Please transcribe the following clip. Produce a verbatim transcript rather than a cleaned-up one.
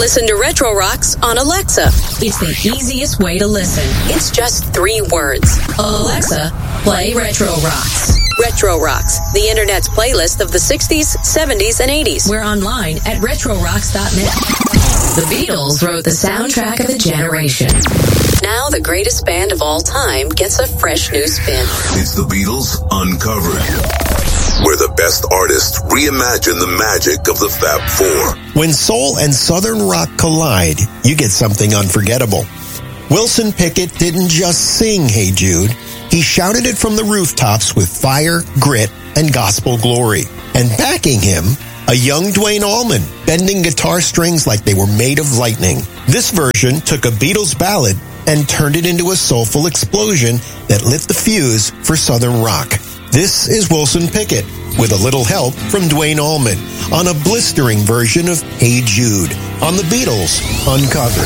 Listen to Retro Rocks on Alexa. It's the easiest way to listen. It's just three words. Alexa, play Retro Rocks. Retro Rocks, the internet's playlist of the sixties, seventies, and eighties. We're online at retro rocks dot net. The Beatles wrote the soundtrack of a generation. Now the greatest band of all time gets a fresh new spin. It's the Beatles Uncovered, where the best artists reimagine the magic of the Fab Four. When soul and southern rock collide, you get something unforgettable. Wilson Pickett didn't just sing Hey Jude. He shouted it from the rooftops with fire, grit, and gospel glory. And backing him, a young Duane Allman, bending guitar strings like they were made of lightning. This version took a Beatles ballad and turned it into a soulful explosion that lit the fuse for southern rock. This is Wilson Pickett, with a little help from Duane Allman, on a blistering version of Hey Jude, on the Beatles Uncovered.